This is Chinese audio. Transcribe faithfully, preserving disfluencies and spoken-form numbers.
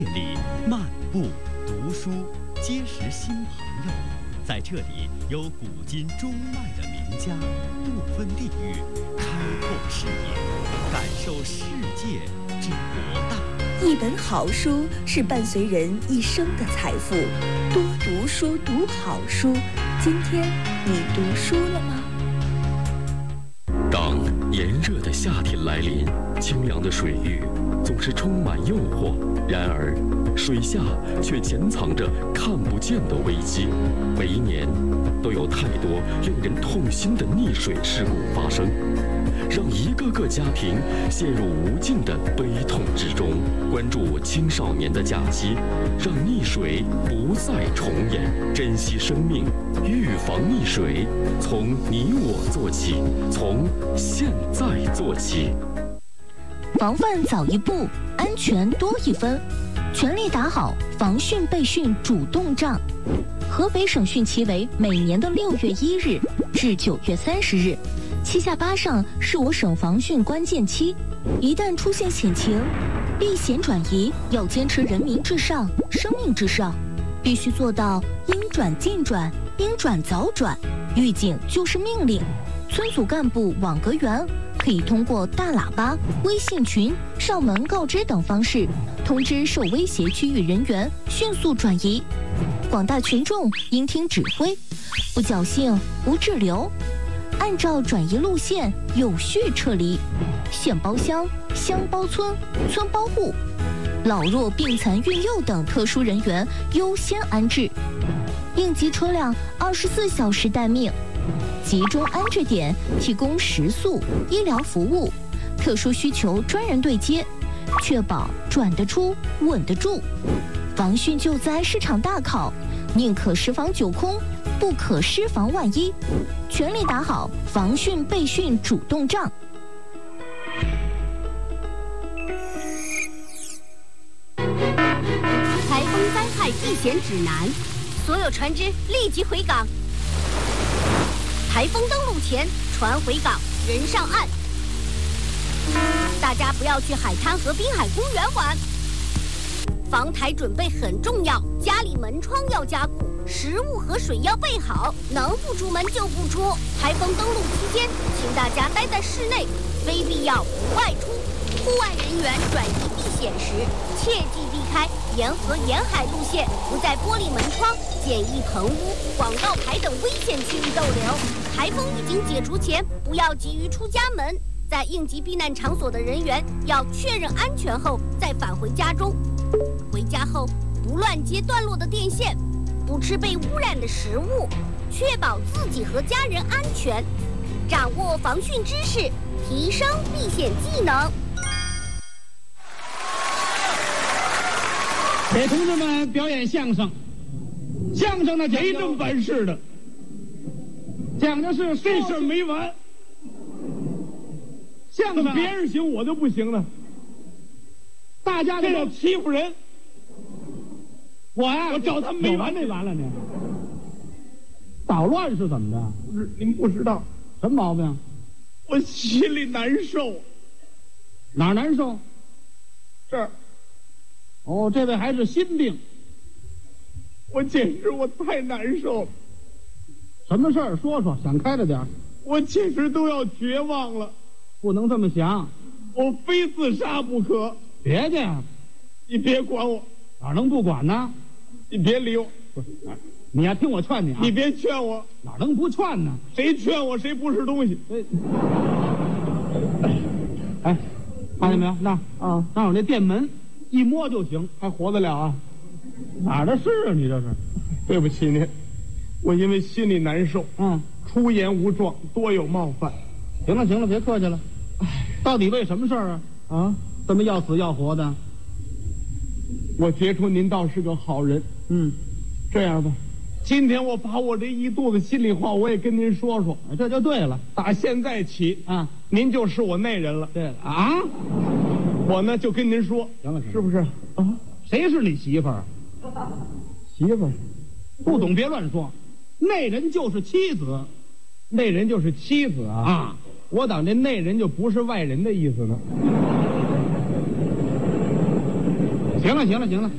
里漫步读书，结识新朋友。在这里有古今中外的名家，不分地域，开阔视野，感受世界之博大。 一本好书是伴随人一生的财富，多读书，读好书。今天你读书了吗？ 当炎热的夏天来临，清凉的水域总是充满诱惑，然而水下却潜藏着看不见的危机。每一年都有太多令人痛心的溺水事故发生，让一个个家庭陷入无尽的悲痛之中。关注青少年的假期，让溺水不再重演，珍惜生命，预防溺水，从你我做起，从现在做起。 防范早一步，安全多一分。全力打好防汛备汛主动仗。河北省汛期为每年的六月一日至九月三十日，七下八上是我省防汛关键期。一旦出现险情，避险转移要坚持人民至上、生命至上，必须做到应转尽转、应转早转。预警就是命令，村组干部网格员可以通过大喇叭、微信群、上门告知等方式，通知受威胁区域人员迅速转移。广大群众应听指挥，不侥幸、不滞留，按照转移路线有序撤离。县包乡、乡包村、村包户，老弱病残孕幼等特殊人员优先安置。应急车辆二十四小时待命。集中安置点提供食宿、医疗服务，特殊需求专人对接，确保转得出、稳得住。防汛救灾是场大考，宁可十防九空，不可失防万一。全力打好防汛备汛主动仗。 台风灾害避险指南，所有船只立即回港。台风登陆前，船回港，人上岸。大家不要去海滩和滨海公园玩。防台准备很重要，家里门窗要加固，食物和水要备好，能不出门就不出。台风登陆期间，请大家待在室内，非必要不外出。户外人员转移避险时，切记避开沿河沿海路线，不在玻璃门窗、简易棚屋、广告牌等危险区域逗留。台风已经解除前，不要急于出家门。在应急避难场所的人员要确认安全后再返回家中。回家后不乱接断落的电线，不吃被污染的食物，确保自己和家人安全。掌握防汛知识，提升避险技能。 给同志们表演相声，相声呢没这么办事的，讲的是这事儿没完。相声别人行我就不行了，大家这叫欺负人。我呀，我找他们没完没完了呢。捣乱是怎么着？不是您不知道什么毛病？我心里难受。哪儿难受？这儿。哦，这位还是心病。我简直我太难受了。什么事儿？说说，想开了点。我简直都要绝望了。不能这么想，我非自杀不可。别介，你别管我。哪能不管呢？你别理我。不是，你要听我劝你啊。你别劝我。哪能不劝呢？谁劝我谁不是东西。哎，看见没有？那啊，那有那店门。一摸就行，还活得了啊？哪儿的事啊？你这是？对不起您，我因为心里难受，嗯，出言无状，多有冒犯。行了行了，别客气了。哎，到底为什么事儿啊？啊，这么要死要活的？我觉出您倒是个好人。嗯，这样吧，今天我把我这一肚子心里话，我也跟您说说。这就对了。打现在起啊，您就是我内人了。对了啊。我呢就跟您说，行了，是不是啊？谁是你媳妇儿？媳妇儿，不懂别乱说。内人就是妻子，内人就是妻子啊！啊，我当这内人就不是外人的意思呢。 行了，行了，行了。